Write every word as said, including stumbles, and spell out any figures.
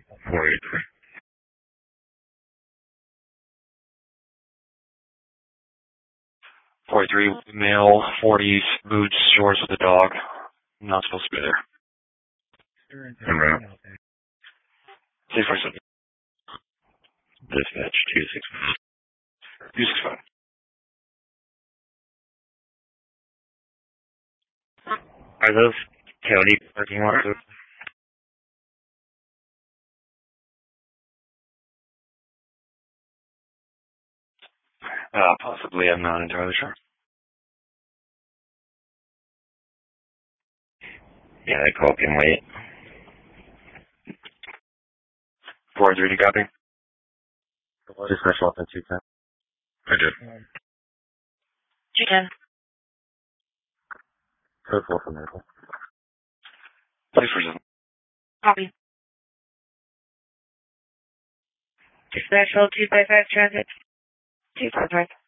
four eighty-three. forty-three, male, forties, boots, shorts with a dog. Not supposed to be there. Around. six four seven. Dispatch two six five. two six five. Are those county parking lots? Uh, possibly. I'm not entirely sure. Yeah, that call can wait. four three, copy. Dispatch off in two ten. I did. two ten. Code four from Maple. six four seven. Copy. Dispatch hold two five five transit. two five five.